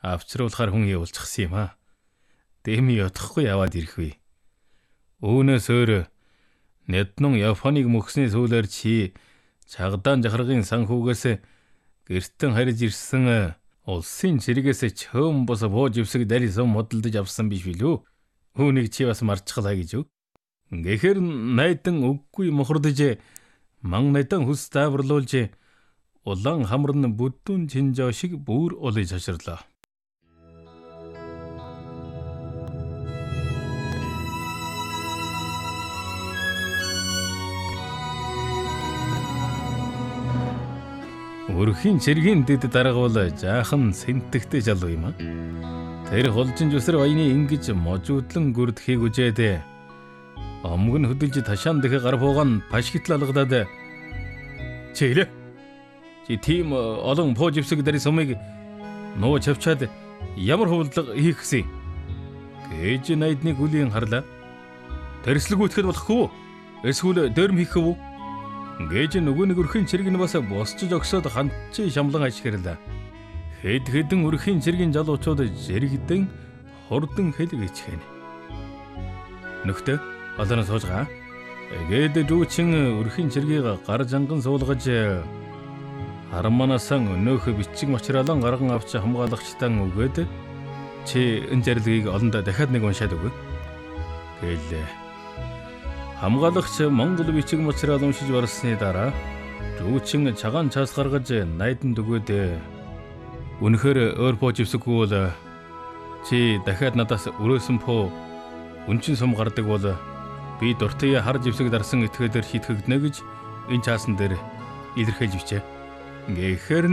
Авчруулахаар хүн явуулчихсан юм аа. Дэми ятахгүй яваад ирэх вэ. Үүнээс өөр Нэднун Японыг мөхсний сүүлээр чи Чагдаан жахаргын санхүүгээс гэртэн харж ирсэн улсын чиргээс чөм бос бууж ивсэг дарисан модалдаж авсан биш билүү? Үүнийг чи бас марчглаа гэж үг. Гэхэр найдан үггүй мохордож ман найдан хүс дааварлуулж улаан хамрын бүдүүн чинжоо шиг бүр улиж хаширлаа. Өрхийн цэргийн дэд даргавал жаахан сэнтэгтэй жалуу юм аа. Тэр холжин зүсэр баяны ингэж можуудлан гүрдхийг үжээд омг нь хөдөлж ташаан дэх гар буугаан пашгитл алгадаад чийлээ. Чи тийм олон пооживсэг дээр сумыг нуу чавчаад ямар хувилдлага хийх гэсэн. Гэж найдны гүлийн харлаа. Тэрслэгүүтгэхэд болохгүй. Эсвэл дөрм хийх үү? Гэж нөгөө нэг өрхийн цэрэг нь бас босчж өгсөд ханчи шамлан ажихэрлээ. Хэд хэдэн өрхийн цэргийн залуучууд зэрэгдэн хурдан хэлгэжхэн. Нөхдөд олоно суужгаа. Гээд дүүчин өрхийн цэргийг гар жанган суулгаж хараманасан өнөөх бичиг материалан гарган авч хамгаалагчтан өгөөд чи энэ зарилгыг олондоо дахиад нэг уншаад өгөө. Гэлээ. Хамгаалагч Монгол бичиг материал уншиж барсны дараа дүүчин цагаан цаас гаргаж найдан өгөөд үнэхээр өөр поо живсэггүй бол чи дахиад надаас өрөөсөн поо үнчин сум гардаг бол би дуртай хар живсэг дарсан этгээдээр шийтгэгднэ гэж энэ цаасан дээр илэрхийлж бичээ. Гэхээр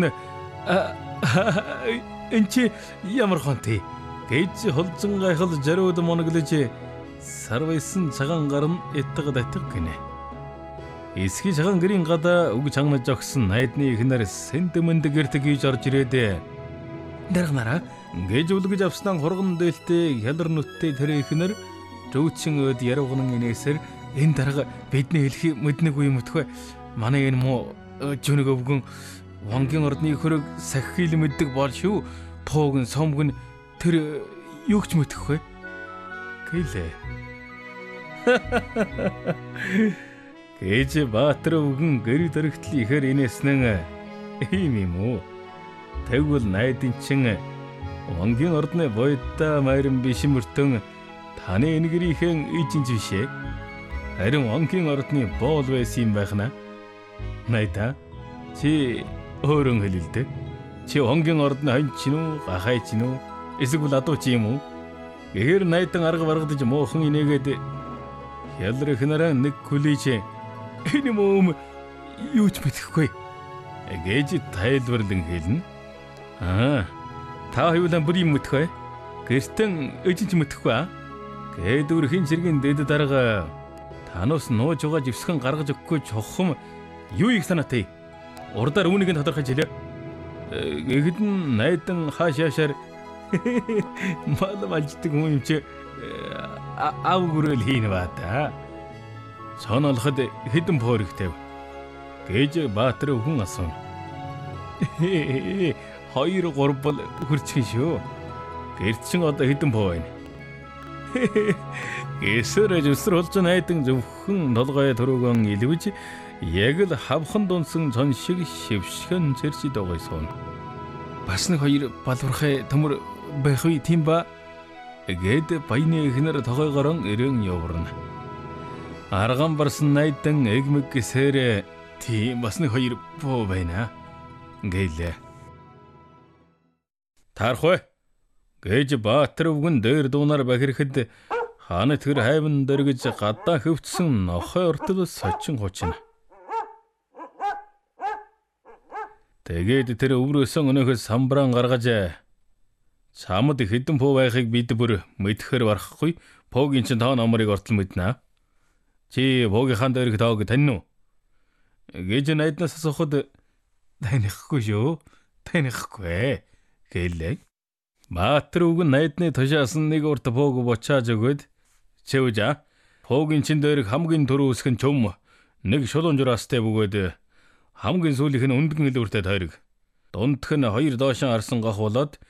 энэ чи ямар хонтэй гэж холзон гайхал жарууд моноглож сарвайсан цагаан гар нь эттэг датэг гинэ. Эсхий цагаан гэрийн гадаа үг чангнаж огсон найдны ихнэр сэнтэмэнд гэртэг хийж орж ирээд дарганараа гэж үлгэж авснаа хурган дээлтэй хялар нүттэй тэр ихнэр дүүчин өд яруугнан инээсэр энэ дарга бидний хэлхий мэднэг үе мөтгөө манай энэ мо жүнэг өвгөн вангийн ордны хөрөг сахил мэддэг бол шүү погн сомгн тэр юугч мэдхгүй гэлээ. Гэж Баатар өвгөн гэр дөрөгтөл ихээр инээснэн ийм юм уу? Тэгвэл найдын чин вангийн ордны бойдаа майран бишмөртөн таны энэ гэрийнхэн ижинж бишээ. Харин вангийн ордны боол байсан юм байхна. Найда чи өөрөн хэлэлдэ. Чи вангийн ордны хон чин үү, гахай чин үү? Эсвэл адуу чи юм уу? Гэхэр найдан арга баргадаж муухан инээгээд хялар ихнараа нэг хүлээж энэ мөм юу ч мэдэхгүй гэж тайлбарлан хэлнэ. Та хоёулаа бүр юм мэдхгүй. Гэртэн эжинч мэдхгүй аа. Гээд өрхийн цэргийн дэд дарга танаас нууж байгаа живсгэн гаргаж өгөхгүй чухам юу их санаатай. Урдаар үүнийг нь тодорхойж хэлээ. Гэхэд найдан хаашаашаар мал малждаг хүн юм чи ав гүрэл хийн ба та. Сонолоход хэдэн пооригтэй. Гэж Баатар өвгөн асууна. 2 3 бол хүрчих шүү. Гэрт чин одоо хэдэн поо байна? Эсэр жуср болж найдан зөвхөн толгой төрөгөн илвэж яг л хавхан дунсан цон шиг шившгэн зэрчид байгаа юм. Бас нэг 2 балвархай төмөр байх үе тийм ба. Гээд баяны ихнэр тогойгорон ирэн яварна. Арган барсан найдан эгмэг гэсээр тийм бас нэг 2 поо байна. Гэлээ. Таархой гэж Баатар өвгөн дээр дуунаар бахирхэд хааны тэр хайван дэргэж гадаа хөвцсөн нохой ортол сочин хуучна. Тэгээд тэр өврөөсөн өнөөхөөс самбраан гаргаж чамд хэдэн поо байхыг бид бүр мэдхээр барахгүй. Погийн чин тоо номерыг ортол мэднэ. Чи погийнхаа дээрх тоог тань уу? Гэж найднаас асуухад танихгүй шүү. Танихгүй гэлээ. Баатар өвгөн найдны тушаасан нэг урт поог бочааж өгöd чэвжа погийн чин дээрх хамгийн түрүү үсгэн чөм нэг шулуун жураастай бөгөөд хамгийн сүүлийнх нь өндгөн илүүртэй тойрог. Дундх нь 2 доошин арсан гах болоод